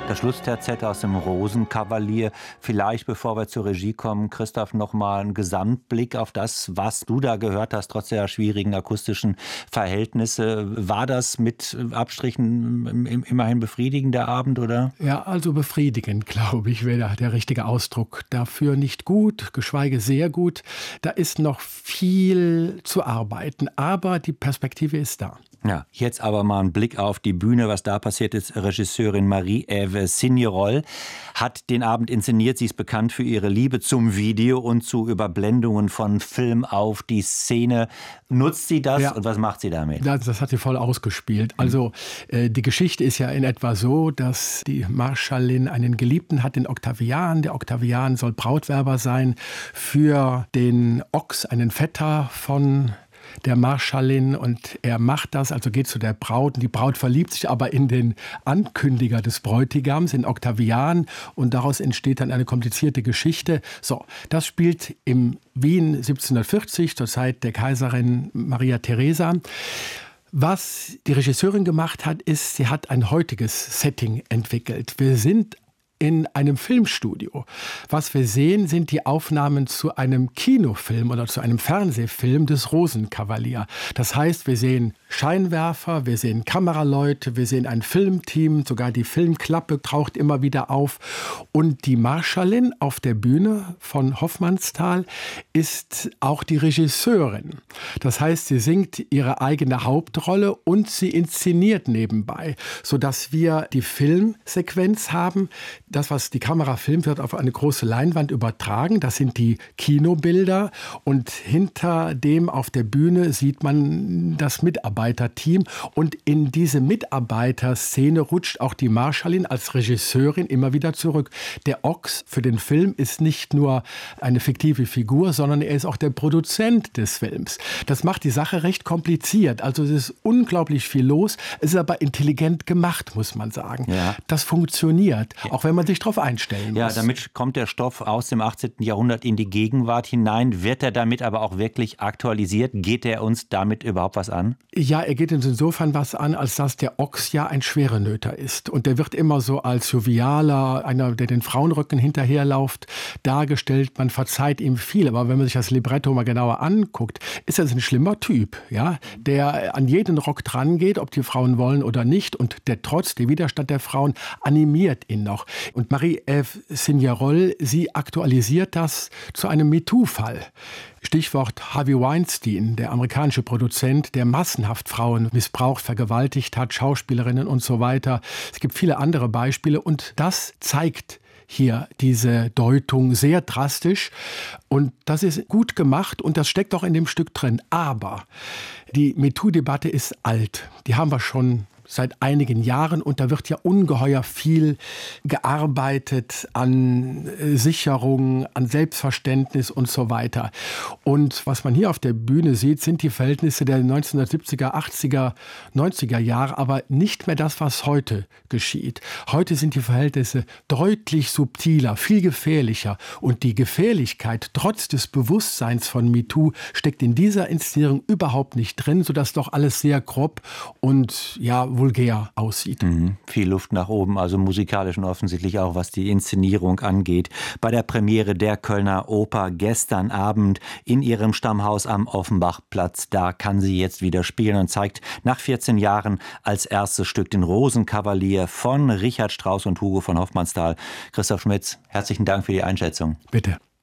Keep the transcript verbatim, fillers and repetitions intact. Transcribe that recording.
Das Schlussterzett aus dem Rosenkavalier. Vielleicht, bevor wir zur Regie kommen, Christoph, noch mal ein Gesamtblick auf das, was du da gehört hast, trotz der schwierigen akustischen Verhältnisse. War das mit Abstrichen immerhin befriedigender Abend, oder? Ja, also befriedigend, glaube ich, wäre der richtige Ausdruck dafür. Nicht gut, geschweige sehr gut. Da ist noch viel zu arbeiten, aber die Perspektive ist da. Ja, jetzt aber mal ein Blick auf die Bühne, was da passiert ist. Regisseurin Marie-Ève Signerol hat den Abend inszeniert. Sie ist bekannt für ihre Liebe zum Video und zu Überblendungen von Film auf die Szene. Nutzt sie das, ja, und was macht sie damit? Das, das hat sie voll ausgespielt. Also äh, die Geschichte ist ja in etwa so, dass die Marschallin einen Geliebten hat, den Octavian. Der Octavian soll Brautwerber sein für den Ochs, einen Vetter von der Marschallin, und er macht das, also geht zu der Braut, und die Braut verliebt sich aber in den Ankündiger des Bräutigams, in Octavian, und daraus entsteht dann eine komplizierte Geschichte. So, das spielt im Wien siebzehnhundertvierzig, zur Zeit der Kaiserin Maria Theresia. Was die Regisseurin gemacht hat, ist, sie hat ein heutiges Setting entwickelt. Wir sind in einem Filmstudio. Was wir sehen, sind die Aufnahmen zu einem Kinofilm oder zu einem Fernsehfilm des Rosenkavalier. Das heißt, wir sehen Scheinwerfer, wir sehen Kameraleute, wir sehen ein Filmteam, sogar die Filmklappe taucht immer wieder auf. Und die Marschallin auf der Bühne von Hoffmannsthal ist auch die Regisseurin. Das heißt, sie singt ihre eigene Hauptrolle und sie inszeniert nebenbei, sodass wir die Filmsequenz haben. Das, was die Kamera filmt, wird auf eine große Leinwand übertragen. Das sind die Kinobilder. Und hinter dem auf der Bühne sieht man das Mitarbeiterteam. Und in diese Mitarbeiterszene rutscht auch die Marschallin als Regisseurin immer wieder zurück. Der Ochs für den Film ist nicht nur eine fiktive Figur, sondern er ist auch der Produzent des Films. Das macht die Sache recht kompliziert. Also es ist unglaublich viel los. Es ist aber intelligent gemacht, muss man sagen. Ja. Das funktioniert, auch wenn man sich darauf einstellen muss. Ja, damit kommt der Stoff aus dem achtzehnten Jahrhundert in die Gegenwart hinein. Wird er damit aber auch wirklich aktualisiert? Geht er uns damit überhaupt was an? Ja, er geht uns insofern was an, als dass der Ochs ja ein Schwerenöter ist. Und der wird immer so als jovialer, einer, der den Frauenrücken hinterherläuft, dargestellt. Man verzeiht ihm viel. Aber wenn man sich das Libretto mal genauer anguckt, ist er ein schlimmer Typ, ja, der an jeden Rock dran geht, ob die Frauen wollen oder nicht. Und der Trotz, der Widerstand der Frauen animiert ihn noch. Und Marie-Ève Signerol, sie aktualisiert das zu einem MeToo-Fall. Stichwort Harvey Weinstein, der amerikanische Produzent, der massenhaft Frauen missbraucht, vergewaltigt hat, Schauspielerinnen und so weiter. Es gibt viele andere Beispiele und das zeigt hier diese Deutung sehr drastisch. Und das ist gut gemacht und das steckt auch in dem Stück drin. Aber die MeToo-Debatte ist alt. Die haben wir schon seit einigen Jahren und da wird ja ungeheuer viel gearbeitet an Sicherung, an Selbstverständnis und so weiter. Und was man hier auf der Bühne sieht, sind die Verhältnisse der neunzehnhundertsiebziger, achtziger, neunziger Jahre, aber nicht mehr das, was heute geschieht. Heute sind die Verhältnisse deutlich subtiler, viel gefährlicher und die Gefährlichkeit trotz des Bewusstseins von MeToo steckt in dieser Inszenierung überhaupt nicht drin, sodass doch alles sehr grob und ja vulgär aussieht. Mhm. Viel Luft nach oben, also musikalisch und offensichtlich auch, was die Inszenierung angeht. Bei der Premiere der Kölner Oper gestern Abend in ihrem Stammhaus am Offenbachplatz, da kann sie jetzt wieder spielen und zeigt nach vierzehn Jahren als erstes Stück den Rosenkavalier von Richard Strauss und Hugo von Hoffmannsthal. Christoph Schmitz, herzlichen Dank für die Einschätzung. Bitte.